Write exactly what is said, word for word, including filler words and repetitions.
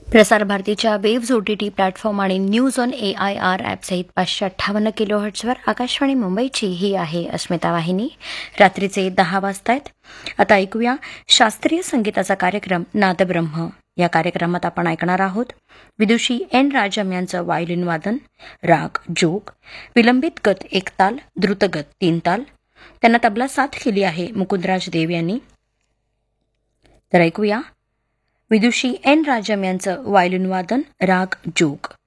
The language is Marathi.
प्रसार भारतीच्या waves O T T platform आणि news on A I R ॲपसहित पाचशे अठ्ठावन्न किलो हर्ट्सवर आकाशवाणी मुंबईची ही आहे अस्मिता वाहिनी. रात्रीचे दहा वाजतायत. आता ऐकूया शास्त्रीय संगीताचा कार्यक्रम नादब्रह्म. या कार्यक्रमात आपण ऐकणार आहोत विदुषी एन राजम यांचं वायोलिन वादन, राग जोग, विलंबित गत एक ताल, द्रुतगत तीन ताल. त्यांना तबला साथ केली आहे मुकुंदराज देव यांनी. तर ऐकूया विदुषी एन राजम यांचं वायोलिन वादन, राग जोग.